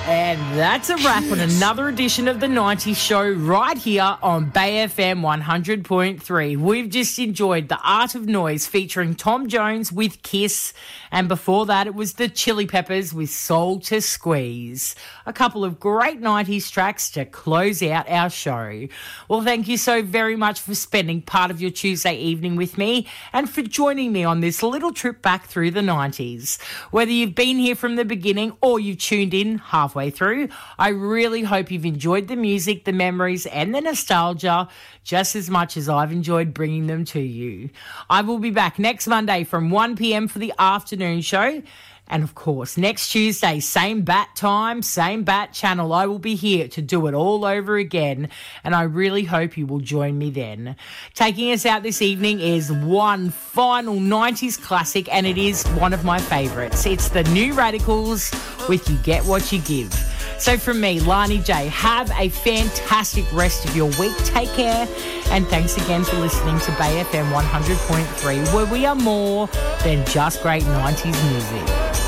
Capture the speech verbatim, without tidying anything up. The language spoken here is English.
And that's a wrap on another edition of the nineties Show right here on Bay F M one hundred point three. We've just enjoyed The Art of Noise featuring Tom Jones with Kiss, and before that it was the Chili Peppers with Soul to Squeeze. A couple of great nineties tracks to close out our show. Well, thank you so very much for spending part of your Tuesday evening with me and for joining me on this little trip back through the nineties. Whether you've been here from the beginning or you tuned in halfway through, I really hope you've enjoyed the music, the memories and the nostalgia just as much as I've enjoyed bringing them to you. I will be back next Monday from one p.m. for the afternoon show. And of course, next Tuesday, same bat time, same bat channel. I will be here to do it all over again, and I really hope you will join me then. Taking us out this evening is one final nineties classic, and it is one of my favourites. It's the New Radicals with You Get What You Give. So from me, Lani J, have a fantastic rest of your week. Take care, and thanks again for listening to Bay F M one hundred point three, where we are more than just great nineties music.